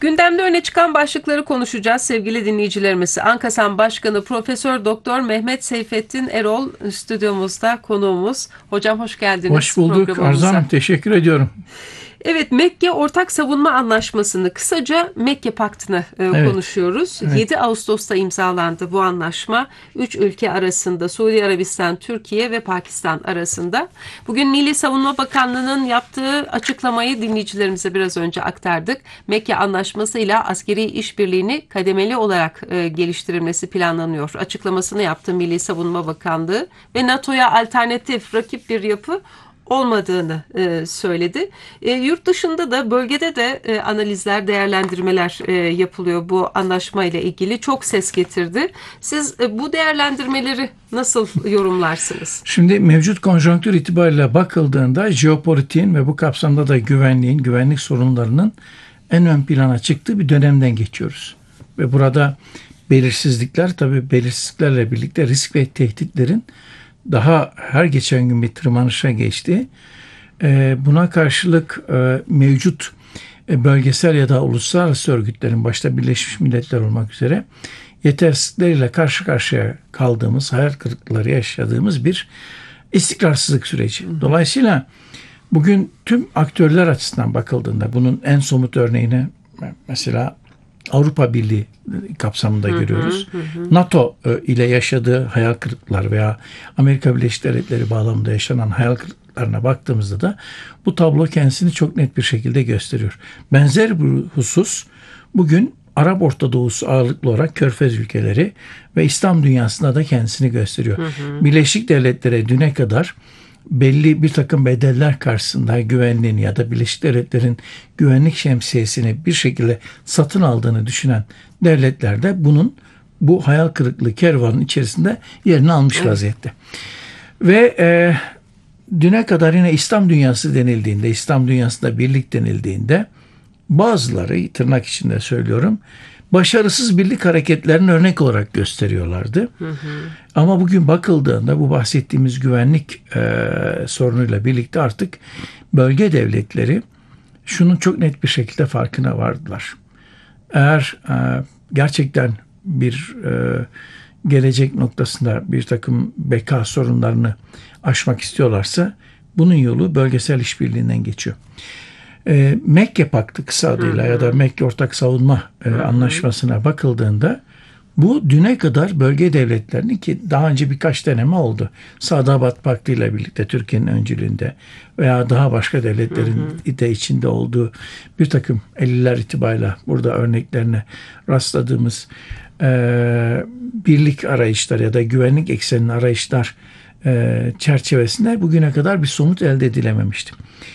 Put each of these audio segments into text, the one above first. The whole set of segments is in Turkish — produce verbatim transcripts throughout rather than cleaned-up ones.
Gündemde öne çıkan başlıkları konuşacağız sevgili dinleyicilerimiz. ANKASAM Başkanı Profesör Doktor Mehmet Seyfettin Erol stüdyomuzda konuğumuz. Hocam hoş geldiniz. Hoş bulduk Arzu Hanım, teşekkür ediyorum. Evet, Mekke Ortak Savunma Anlaşması'nı, kısaca Mekke Paktı'nı e, evet. konuşuyoruz. Evet. yedi Ağustos'ta imzalandı bu anlaşma. Üç ülke arasında, Suudi Arabistan, Türkiye ve Pakistan arasında. Bugün Milli Savunma Bakanlığı'nın yaptığı açıklamayı dinleyicilerimize biraz önce aktardık. Mekke Anlaşması'yla askeri işbirliğini kademeli olarak e, geliştirilmesi planlanıyor. Açıklamasını yaptı Milli Savunma Bakanlığı ve NATO'ya alternatif, rakip bir yapı olmadığını e, söyledi. E, yurt dışında da, bölgede de e, analizler, değerlendirmeler e, yapılıyor bu anlaşma ile ilgili. Çok ses getirdi. Siz e, bu değerlendirmeleri nasıl yorumlarsınız? Şimdi mevcut konjonktür itibariyle bakıldığında jeopolitiğin ve bu kapsamda da güvenliğin, güvenlik sorunlarının en ön plana çıktığı bir dönemden geçiyoruz. Ve burada belirsizlikler, tabii belirsizliklerle birlikte risk ve tehditlerin daha her geçen gün bir tırmanışa geçti. Buna karşılık mevcut bölgesel ya da uluslararası örgütlerin, başta Birleşmiş Milletler olmak üzere, yetersizlikleriyle karşı karşıya kaldığımız, hayal kırıklıkları yaşadığımız bir istikrarsızlık süreci. Dolayısıyla bugün tüm aktörler açısından bakıldığında bunun en somut örneğini mesela Avrupa Birliği kapsamında hı hı, görüyoruz. Hı hı. NATO ile yaşadığı hayal kırıklıklar veya Amerika Birleşik Devletleri bağlamında yaşanan hayal kırıklıklarına baktığımızda da bu tablo kendisini çok net bir şekilde gösteriyor. Benzer bir husus bugün Arap Orta Doğusu ağırlıklı olarak Körfez ülkeleri ve İslam dünyasında da kendisini gösteriyor. Hı hı. Birleşik Devletler'e düne kadar belli bir takım bedeller karşısında güvenliğini ya da Birleşik Devletler'in güvenlik şemsiyesini bir şekilde satın aldığını düşünen devletler de bunun, bu hayal kırıklığı kervanın içerisinde yerini almış evet. vaziyette. Ve e, düne kadar yine İslam dünyası denildiğinde, İslam dünyasında birlik denildiğinde bazıları, tırnak içinde söylüyorum, başarısız birlik hareketlerini örnek olarak gösteriyorlardı. Hı hı. Ama bugün bakıldığında bu bahsettiğimiz güvenlik e, sorunuyla birlikte artık bölge devletleri şunun çok net bir şekilde farkına vardılar. Eğer e, gerçekten bir e, gelecek noktasında bir takım beka sorunlarını aşmak istiyorlarsa bunun yolu bölgesel işbirliğinden geçiyor. E, Mekke Paktı kısa adıyla hı hı. ya da Mekke Ortak Savunma e, Anlaşması'na bakıldığında bu düne kadar bölge devletlerinin, ki daha önce birkaç deneme oldu. Sadabat Paktı ile birlikte Türkiye'nin öncülüğünde veya daha başka devletlerin hı hı. de içinde olduğu bir takım elliler itibariyle burada örneklerine rastladığımız e, birlik arayışlar ya da güvenlik ekseninin arayışlar e, çerçevesinde bugüne kadar bir somut elde edilememişti.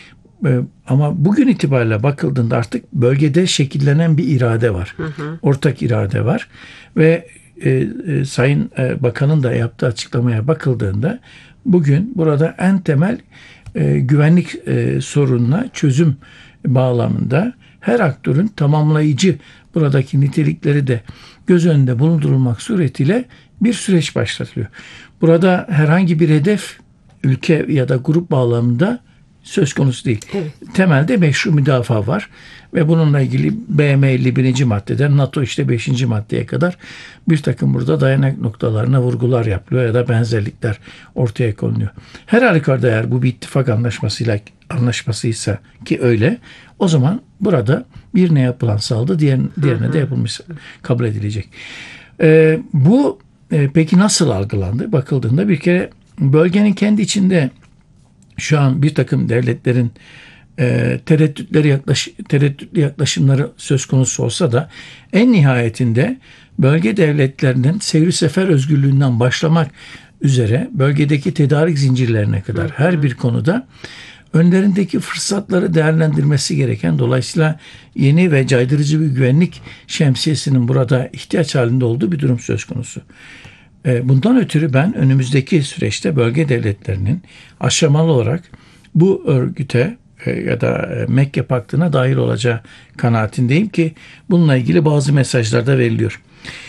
Ama bugün itibariyle bakıldığında artık bölgede şekillenen bir irade var. Hı hı. Ortak irade var. Ve e, e, Sayın e, Bakan'ın da yaptığı açıklamaya bakıldığında bugün burada en temel e, güvenlik e, sorununa çözüm bağlamında her aktörün tamamlayıcı buradaki nitelikleri de göz önünde bulundurulmak suretiyle bir süreç başlatılıyor. Burada herhangi bir hedef ülke ya da grup bağlamında söz konusu değil. Evet. Temelde meşru müdafaa var ve bununla ilgili B M elli birinci maddeden NATO işte beşinci maddeye kadar bir takım burada dayanak noktalarına vurgular yapılıyor ya da benzerlikler ortaya konuluyor. Her halükarda eğer bu bir ittifak anlaşmasıyla anlaşmasıysa, ki öyle, o zaman burada birine yapılan saldırı diğer, diğerine hı hı. de yapılmış kabul edilecek. Ee, bu e, peki nasıl algılandı? Bakıldığında bir kere bölgenin kendi içinde şu an bir takım devletlerin e, tereddütleri yaklaş, tereddütlü yaklaşımları söz konusu olsa da en nihayetinde bölge devletlerinin seyri sefer özgürlüğünden başlamak üzere bölgedeki tedarik zincirlerine kadar her bir konuda önlerindeki fırsatları değerlendirmesi gereken, dolayısıyla yeni ve caydırıcı bir güvenlik şemsiyesinin burada ihtiyaç halinde olduğu bir durum söz konusu. Bundan ötürü ben önümüzdeki süreçte bölge devletlerinin aşamalı olarak bu örgüte ya da Mekke Paktı'na dahil olacağı kanaatindeyim ki bununla ilgili bazı mesajlar da veriliyor.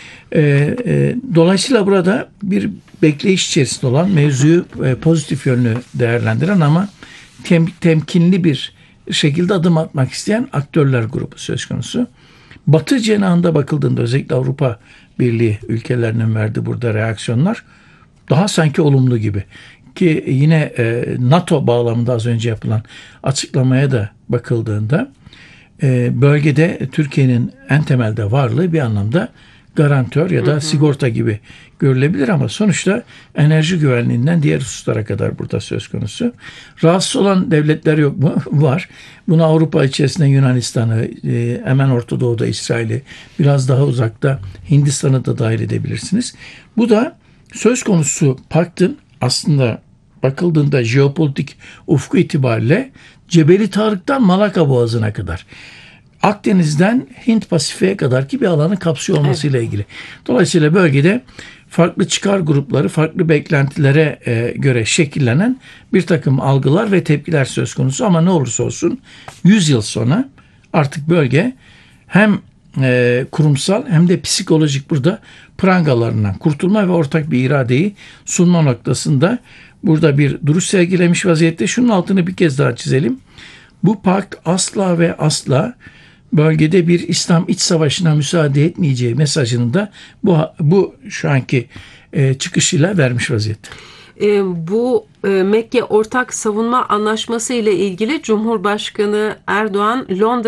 Dolayısıyla burada bir bekleyiş içerisinde olan, mevzuyu pozitif yönlü değerlendiren ama tem, temkinli bir şekilde adım atmak isteyen aktörler grubu söz konusu. Batı cenahında bakıldığında özellikle Avrupa Birliği ülkelerinin verdiği burada reaksiyonlar daha sanki olumlu gibi. Ki yine e, NATO bağlamında az önce yapılan açıklamaya da bakıldığında e, bölgede Türkiye'nin en temelde varlığı bir anlamda garantör ya da hı hı. sigorta gibi görülebilir ama sonuçta enerji güvenliğinden diğer hususlara kadar burada söz konusu. Rahatsız olan devletler yok mu? Var. Bunu Avrupa içerisinde Yunanistan'ı, e, hemen Orta Doğu'da İsrail'i, biraz daha uzakta Hindistan'ı da dahil edebilirsiniz. Bu da söz konusu paktın aslında bakıldığında jeopolitik ufku itibariyle Cebeli Tarık'tan Malaka Boğazı'na kadar, Akdeniz'den Hint Pasifik'e kadar ki bir alanı kapsıyor olmasıyla evet. ilgili. Dolayısıyla bölgede farklı çıkar grupları, farklı beklentilere e, göre şekillenen bir takım algılar ve tepkiler söz konusu. Ama ne olursa olsun yüz yıl sonra artık bölge hem e, kurumsal hem de psikolojik burada prangalarından kurtulma ve ortak bir iradeyi sunma noktasında burada bir duruş sergilemiş vaziyette. Şunun altını bir kez daha çizelim. Bu pakt asla ve asla bölgede bir İslam iç savaşına müsaade etmeyeceği mesajını da bu, bu şu anki e, çıkışıyla vermiş vaziyette. E, bu e, Mekke Ortak Savunma Anlaşması ile ilgili Cumhurbaşkanı Erdoğan Londra